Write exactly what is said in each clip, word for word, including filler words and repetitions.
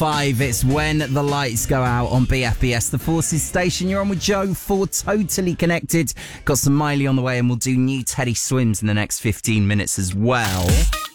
five, it's When the Lights Go Out on B F B S, the Forces station. You're on with Joe for Totally Connected. Got some Miley on the way, and we'll do new Teddy Swims in the next fifteen minutes as well.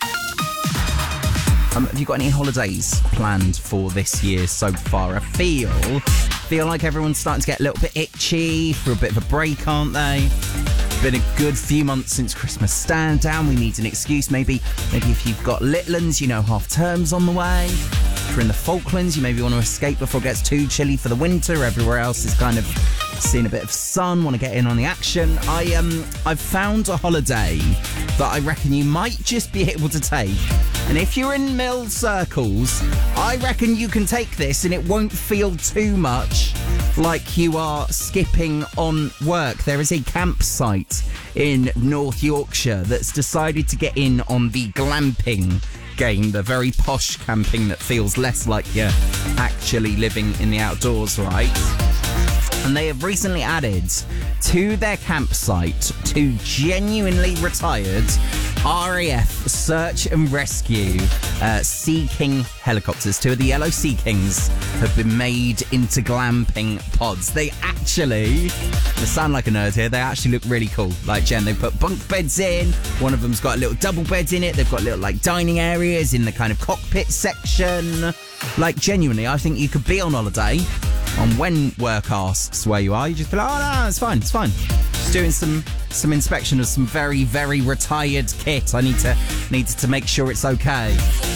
Um, have you got any holidays planned for this year so far? I feel, feel like everyone's starting to get a little bit itchy for a bit of a break, aren't they? Been a good few months since Christmas stand down. We need an excuse. Maybe maybe if you've got little ones, you know, half term's on the way. If you're in the Falklands, you maybe want to escape before it gets too chilly for the winter. Everywhere else is kind of seeing a bit of sun, want to get in on the action. I um I've found a holiday that I reckon you might just be able to take. And if you're in mill circles, I reckon you can take this and it won't feel too much like you are skipping on work. There is a campsite in North Yorkshire that's decided to get in on the glamping game, the very posh camping that feels less like you're actually living in the outdoors, right? And they have recently added to their campsite two genuinely retired R A F search and rescue uh, Sea King helicopters. Two of the yellow Sea Kings have been made into glamping pods. They actually, they sound like a nerd here, they actually look really cool. Like, Jen, they put bunk beds in. One of them's got a little double bed in it. They've got little, like, dining areas in the kind of cockpit section. Like, genuinely, I think you could be on holiday, and when work asks where you are, you just be like, oh, no, it's fine, it's fine. Just doing some some inspection of some very, very retired kit. I need to needed to make sure it's okay.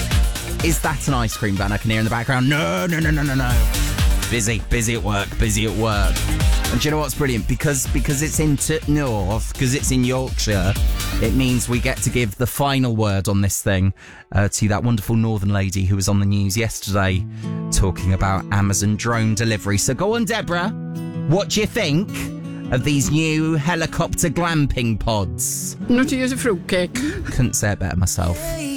Is that an ice cream van I can hear in the background? No, no, no, no, no, no. Busy, busy at work, busy at work. And do you know what's brilliant? Because because it's in t- North, because it's in Yorkshire, it means we get to give the final word on this thing uh, to that wonderful northern lady who was on the news yesterday talking about Amazon drone delivery. So go on, Deborah. What do you think of these new helicopter glamping pods? Not to use a fruitcake. Couldn't say it better myself.